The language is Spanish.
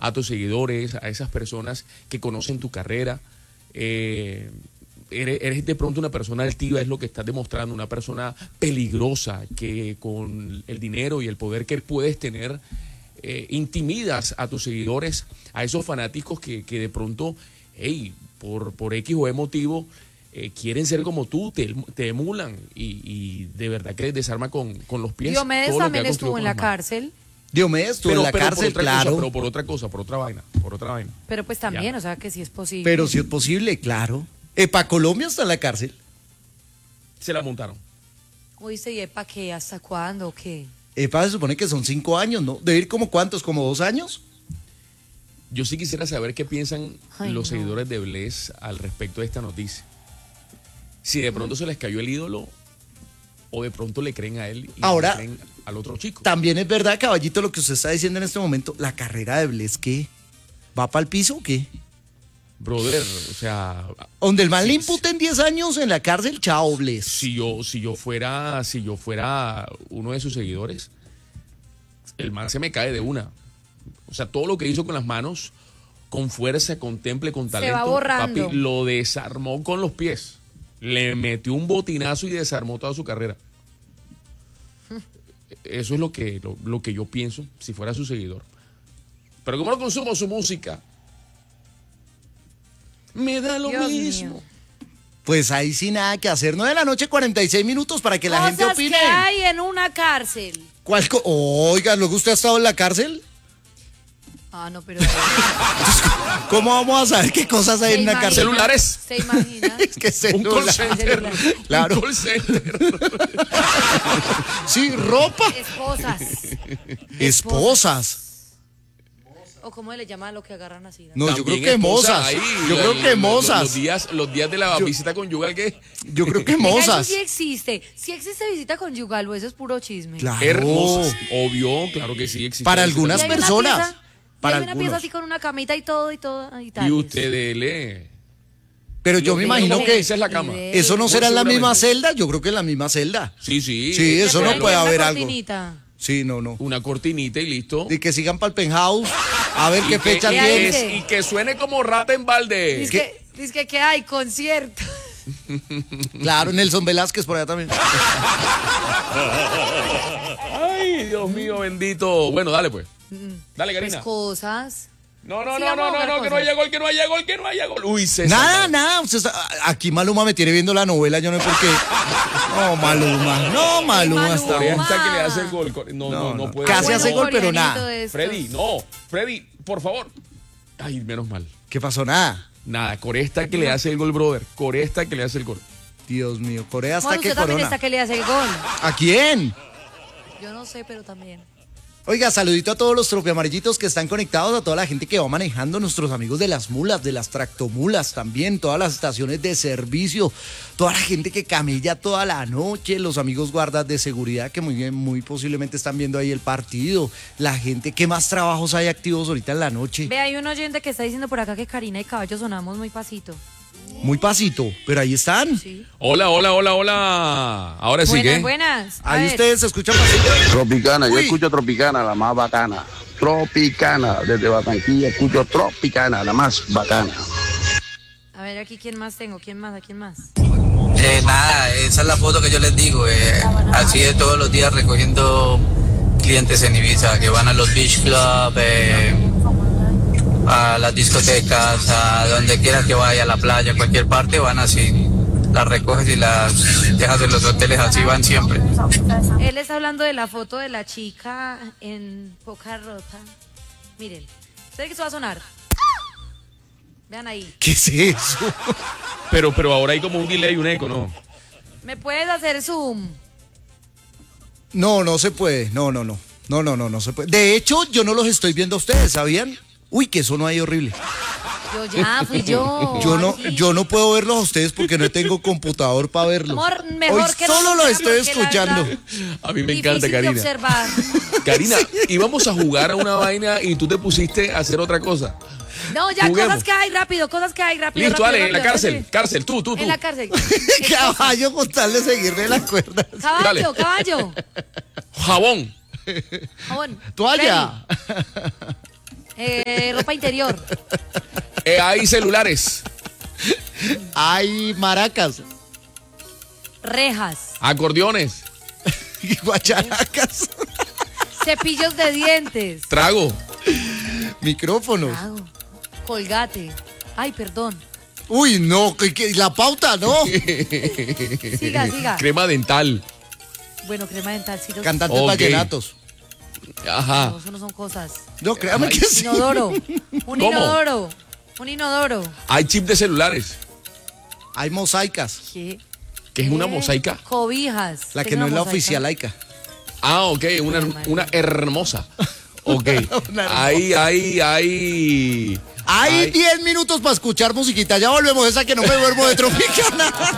a tus seguidores, a esas personas que conocen tu carrera. Eres de pronto una persona altiva, es lo que estás demostrando, una persona peligrosa que con el dinero y el poder que puedes tener intimidas a tus seguidores, a esos fanáticos que de pronto, hey, por X o Y motivo, quieren ser como tú, te emulan y de verdad que desarma con los pies. Diomedes también estuvo en la cárcel. Diomedes estuvo en la cárcel, claro. Pero por otra cosa, por otra vaina. Pero pues también, Ya. o sea que sí es posible. Pero sí es posible, claro. ¿Epa Colombia está en la cárcel? Se la montaron. Oíste, ¿y para qué? ¿Hasta cuándo? ¿O qué? Epa se supone que son 5 años, ¿no? ¿Debe ir como cuántos? ¿Como 2 años? Yo sí quisiera saber qué piensan Ay, los no. seguidores de Bless al respecto de esta noticia. Si de pronto se les cayó el ídolo o de pronto le creen a él y Ahora, le creen al otro chico. También es verdad, caballito, lo que usted está diciendo en este momento. La carrera de Bless, ¿qué? ¿Va para el piso o qué? Brother, o sea, Donde el man le Sí, imputen 10 años en la cárcel, chao, Bless. si yo fuera uno de sus seguidores, el man se me cae de una. O sea, todo lo que hizo con las manos, con fuerza, con temple, con Se talento, va borrando. papi, lo desarmó con los pies. Le metió un botinazo y desarmó toda su carrera. Eso es lo que yo pienso si fuera su seguidor. Pero como no consumo su música, me da lo Dios mismo. mío. Pues ahí sí nada que hacer. 9 de la noche, 46 minutos para que la gente Cosas opine. que hay en una cárcel. Oiga, ¿luego usted ha estado en la cárcel? Ah, no, pero... ¿Cómo vamos a saber qué cosas hay ¿Se en una imagina? cárcel? Celulares. ¿Se imagina? Es que Un call celular. center. Claro. Un call center. Sí, ropa. Esposas. Esposas. ¿O cómo le llaman a lo que agarran así? No, yo creo También que esposa mozas. ahí, Yo creo que mozas. Los días de la visita conyugal que Yo creo que Venga, eso mozas. sí existe. Sí existe visita conyugal, o eso es puro chisme. Claro. hermosas. Obvio, claro que sí existe. Para Visita algunas Y hay una personas. pieza- Para y hay una pieza algunos. así con una camita y todo y Y tal. usted lee. Pero yo me imagino que esa es la cama. eso no Muy será en la misma seguramente. celda. Yo creo que en la misma celda. Sí, sí. Sí, eso no puede haber algo. Cortinita. Sí, no. Una cortinita y listo. Y que sigan para el penthouse. A ver qué fecha y tiene. ahí Y que suene como rata en balde. Dice que hay concierto. Claro, Nelson Velázquez por allá también. Ay, Dios mío, bendito. Bueno, dale pues. Dale, Pues Karina. cosas. No, Sí, vamos a jugar que no cosas. haya gol, que no haya gol, que no haya gol. Uy, César. Nada. Aquí Maluma me tiene viendo la novela, yo no sé por qué. No, Maluma está bien. Maluma. Hasta que le hace el gol. No puede. Casi ser. hace gol, pero coreanito nada. de estos. Freddy, por favor. Ay, menos mal. ¿Qué pasó? Nada. Nada, Coresta que le hace el gol, brother. Coresta que le hace el gol. Dios mío, Corea hasta Bueno, que usted también corona. está que le hace el gol. ¿A quién? Yo no sé, pero también. Oiga, saludito a todos los tropiamarillitos que están conectados, a toda la gente que va manejando, nuestros amigos de las mulas, de las tractomulas también, todas las estaciones de servicio, toda la gente que camella toda la noche, los amigos guardas de seguridad que muy posiblemente están viendo ahí el partido, la gente, ¿qué más trabajos hay activos ahorita en la noche? Ve, hay un oyente que está diciendo por acá que Karina y Caballo sonamos muy pasito. Muy pasito, pero ahí están. Sí. Hola. Ahora sí que. Buenas. A Ahí ver, ustedes se escuchan pasito. Tropicana, yo Uy. escucho Tropicana, la más bacana. Tropicana, desde Barranquilla escucho Tropicana, la más bacana. A ver, aquí quién más tengo, quién más, a quién más. Nada, esa es la foto que yo les digo. Así de todos los días recogiendo clientes en Ibiza que van a los beach club, a las discotecas, a donde quieras que vaya, a la playa, cualquier parte, van así. Las recoges y las dejas en los hoteles, así van siempre. Él está hablando de la foto de la chica en poca ropa. Miren, ¿ustedes que eso va a sonar? Vean ahí. ¿Qué es eso? Pero ahora hay como un delay, un eco, ¿no? ¿Me puedes hacer zoom? No se puede, no se puede. De hecho, yo no los estoy viendo a ustedes, ¿sabían? Uy, que eso no hay horrible. Fui yo. Yo no puedo verlos a ustedes porque no tengo computador para verlos. Amor, mejor Hoy que no solo lo los estoy vean, porque la escuchando. verdad, A mí me difícil encanta, de Karina. observar. Karina, íbamos a jugar a una vaina y tú te pusiste a hacer otra cosa. No, ya, Juguemos. cosas que hay rápido. Listo, rápido, dale, en la rápido. cárcel, tú. En la cárcel. Caballo con tal de seguirle las cuerdas. Caballo. Jabón. Jabón. Toalla. Ropa interior. Hay celulares. Hay maracas, Rejas. Acordeones. guacharacas, Cepillos de dientes. Trago. micrófonos. Trago. Colgate. Ay, perdón. Uy, no, la pauta, no. Siga. Crema dental. Bueno, crema dental, sí. Cantantes Ok. vallenatos. Ajá. No, eso no son cosas. No, créame que sí. Inodoro. ¿Cómo? Un inodoro. Hay chip de celulares. Hay mosaicas, ¿Qué? ¿Qué es una mosaica? Cobijas. la ¿Qué que no es la mosaica? oficialaica. Ah, ok, una hermosa. Ok. Una Hay Hay 10 minutos para escuchar musiquita. Ya volvemos, esa que no me duermo de Tropicana.